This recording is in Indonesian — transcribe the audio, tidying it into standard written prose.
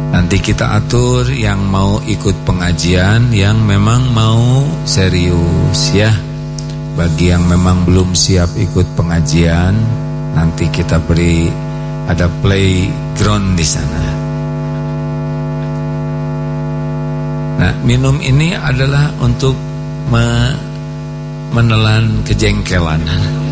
Nanti kita atur yang mau ikut pengajian, yang memang mau serius ya. Bagi yang memang belum siap ikut pengajian, nanti kita beri ada playground di sana. Nah, minum ini adalah untuk menelan kejengkelan.